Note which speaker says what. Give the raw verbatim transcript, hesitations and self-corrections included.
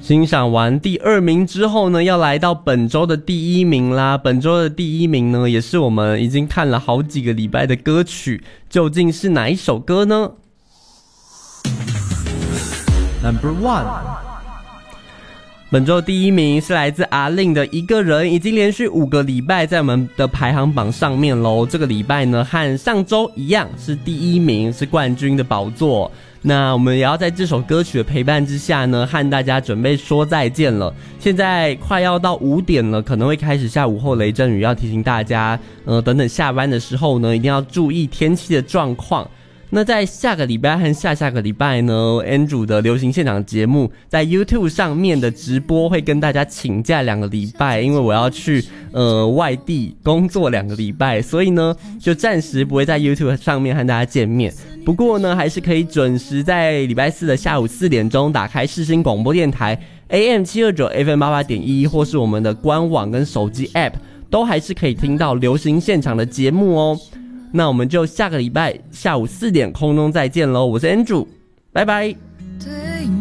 Speaker 1: 欣赏完第二名之后呢，要来到本周的第一名啦。本周的第一名呢，也是我们已经看了好几个礼拜的歌曲，究竟是哪一首歌呢？
Speaker 2: Number one，
Speaker 1: 本周第一名是来自阿令的一个人，已经连续五个礼拜在我们的排行榜上面咯。这个礼拜呢，和上周一样是第一名，是冠军的宝座。那我们也要在这首歌曲的陪伴之下呢，和大家准备说再见了。现在快要到五点了，可能会开始下午后雷阵雨，要提醒大家，呃，等等下班的时候呢，一定要注意天气的状况。那在下个礼拜和下下个礼拜呢 Andrew 的流行现场节目在 YouTube 上面的直播会跟大家请假两个礼拜，因为我要去呃外地工作两个礼拜，所以呢就暂时不会在 YouTube 上面和大家见面。不过呢还是可以准时在礼拜四的下午四点钟打开世新广播电台 A M 七二九 F M 八八点一，或是我们的官网跟手机 App 都还是可以听到流行现场的节目哦。那我们就下个礼拜下午四点空中再见咯，我是 Andrew， 拜拜。